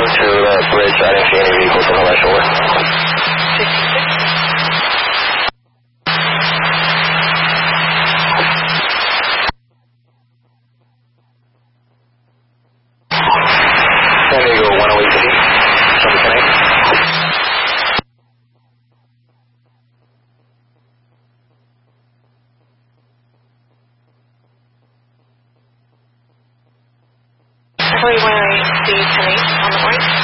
to the bridge. I didn't see any vehicles on the left shoulder. 66. San Diego 108 feet. Somebody connect. Everybody 108 feet 10-8 on the right.